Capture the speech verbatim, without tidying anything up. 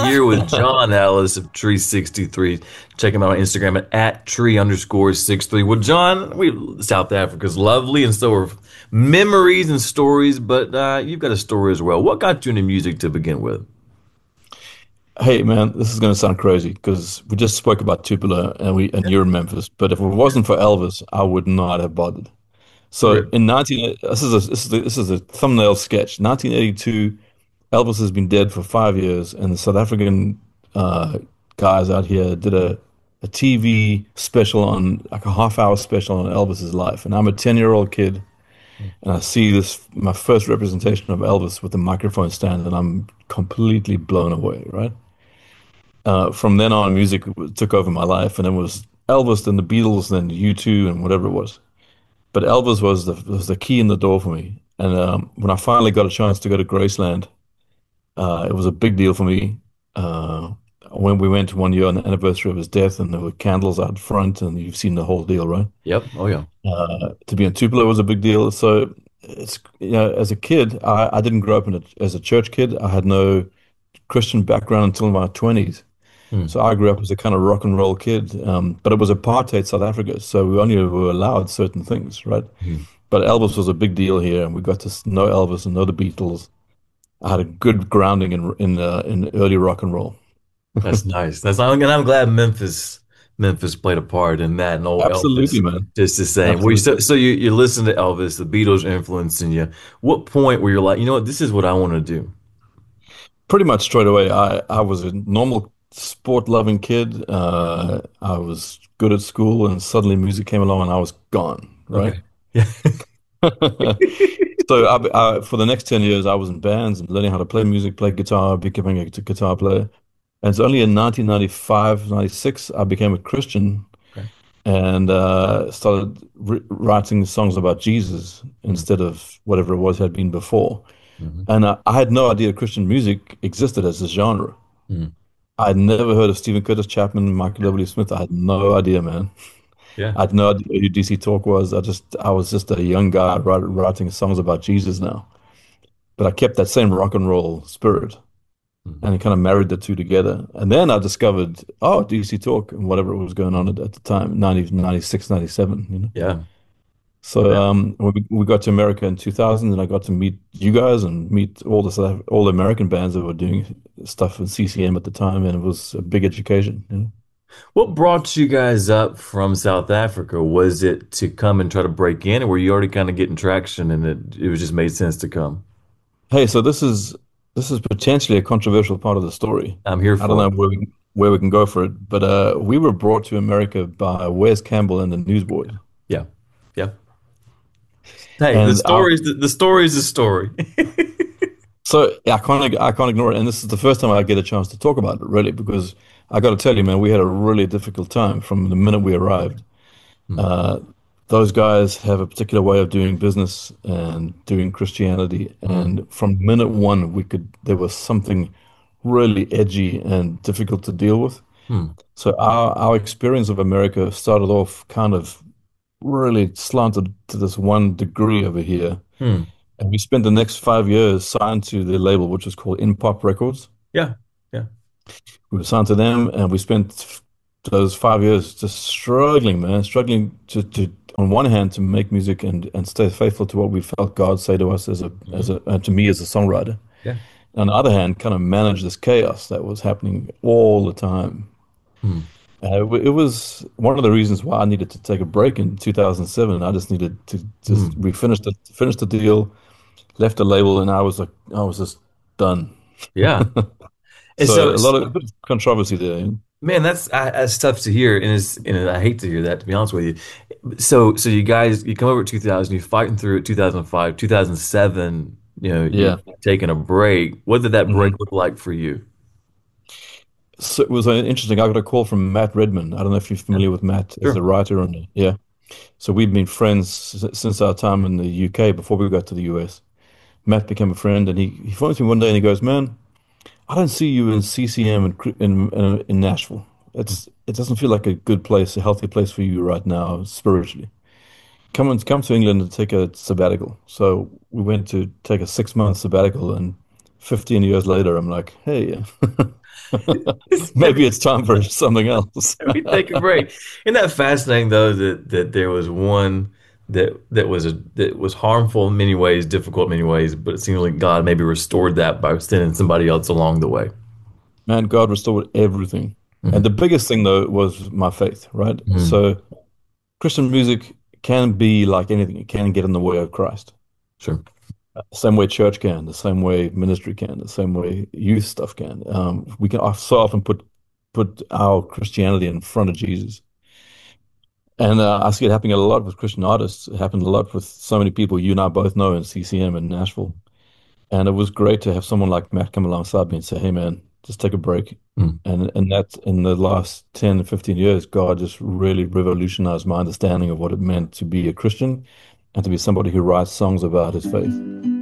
here with John Ellis of Tree sixty-three. Check him out on Instagram at, at tree underscore six three. Well, John, we South Africa's lovely, and so are memories and stories, but uh, you've got a story as well. What got you into music to begin with? Hey man, this is going to sound crazy because we just spoke about Tupelo and we and you're in Memphis. But if it wasn't for Elvis, I would not have bothered. So Really? in nineteen, this is a this is a, this is a thumbnail sketch. nineteen eighty-two, Elvis has been dead for five years, and the South African uh, guys out here did a a T V special on like a half hour special on Elvis's life. And I'm a ten year old kid, and I see this my first representation of Elvis with the microphone stand, and I'm completely blown away, right? Uh, from then on, music w- took over my life, and it was Elvis, then the Beatles, then U two, and whatever it was. But Elvis was the was the key in the door for me. And um, when I finally got a chance to go to Graceland, uh, it was a big deal for me. Uh, when we went one year on the anniversary of his death, and there were candles out front, and you've seen the whole deal, right? Yep. Oh, yeah. Uh, to be in Tupelo was a big deal. So it's you know, as a kid, I, I didn't grow up in a, as a church kid. I had no Christian background until my twenties. Hmm. So I grew up as a kind of rock and roll kid, um, but it was apartheid South Africa, so we only were allowed certain things, right? Hmm. But Elvis was a big deal here, and we got to s- know Elvis and know the Beatles. I had a good grounding in in uh, in early rock and roll. That's nice. That's and I'm glad Memphis Memphis played a part in that, and old Elvis Absolutely, man. just the same. Well, you, so, Absolutely. so you you listen to Elvis, the Beatles influencing you. What point where you're like, you know what, this is what I want to do? Pretty much straight away, I I was a normal sport-loving kid. Uh, I was good at school, and suddenly music came along, and I was gone, right? Okay. Yeah. So I, I, for the next ten years, I was in bands and learning how to play music, play guitar, becoming a guitar player. And it's only in nineteen ninety-five, ninety-six, I became a Christian Okay. and uh, started ri writing songs about Jesus Mm, instead of whatever it was had been before. mhm, And uh, I had no idea Christian music existed as a genre. mm. I had never heard of Stephen Curtis Chapman, Michael Yeah. W. Smith. I had no idea, man. Yeah. I had no idea who D C Talk was. I just, I was just a young guy write, writing songs about Jesus now. But I kept that same rock and roll spirit Mhm. and kind of married the two together. And then I discovered, oh, D C Talk and whatever was going on at, at the time, ninety, ninety-six, ninety-seven, you know. Yeah. So Yeah. um, when we, we got to America in two thousand, and I got to meet you guys and meet all the South, all the American bands that were doing stuff in C C M at the time, and it was a big education, you know. What brought you guys up from South Africa? Was it to come and try to break in, or were you already kind of getting traction and it it was just made sense to come? Hey, so this is this is potentially a controversial part of the story. I'm here I don't for know it. where we where we can go for it, but uh, we were brought to America by Wes Campbell and the Newsboys, Yeah. Yeah. Hey, the and our story is the, the story is the story. so yeah, I can't I can't ignore it. And this is the first time I get a chance to talk about it, really, because I got to tell you, man, we had a really difficult time from the minute we arrived. Hmm. Uh, those guys have a particular way of doing business and doing Christianity, Hmm. and from minute one, we could there was something really edgy and difficult to deal with. Hmm. So our our experience of America started off kind of really slanted to this one degree over here. Hmm. And we spent the next five years signed to the label, which was called In Pop Records. Yeah. Yeah. We were signed to them, and we spent those five years just struggling, man, struggling to, to on one hand to make music and and stay faithful to what we felt God say to us as a as Hmm. a and to me as a songwriter. Yeah. On the other hand, kind of manage this chaos that was happening all the time. Hmm. Uh, it, wa- it was one of the reasons why I needed to take a break in two thousand seven. I just needed to just Hmm. we finished the finished the deal, left the label, and I was like, I was just done. Yeah. And so, So a lot of a bit of controversy there. You know? man, that's I, that's tough to hear, and it's and I hate to hear that, to be honest with you. So, so you guys, you come over two thousand, you're fighting through it, two thousand five, two thousand seven. You know, you're Yeah. taking a break. What did that break hmm look like for you? So it was uh, interesting. I got a call from Matt Redman. I don't know if you're Yeah, familiar with Matt as a sure. writer on the, yeah. So we'd been friends s- since our time in the U K before we got to the U S. Matt became a friend, and he he phoned me one day and he goes, "Man, I don't see you in C C M in Cr- in in, in Nashville. It's it doesn't feel like a good place, a healthy place for you right now spiritually. Come and come to England and take a sabbatical." So we went to take a six month sabbatical, and fifteen years later, I'm like, hey, Maybe maybe it's time for something else. maybe take a break. Isn't that fascinating though that that there was one that that was a that was harmful in many ways, difficult in many ways, but it seems like God maybe restored that by sending somebody else along the way. Man, God restored everything. And Hmm. the biggest thing, though, was my faith, right? Hmm. So Christian music can be like anything, it can get in the way of Christ. Sure. The same way church can, the same way ministry can, the same way youth stuff can. Um, we can so often put put our Christianity in front of Jesus. And uh, I see it happening a lot with Christian artists. It happened a lot with so many people you and I both know in C C M in Nashville. And it was great to have someone like Matt come alongside me and say, hey, man, just take a break. Mm. And and that in the last ten, fifteen years, God just really revolutionized my understanding of what it meant to be a Christian and to be somebody who writes songs about his faith.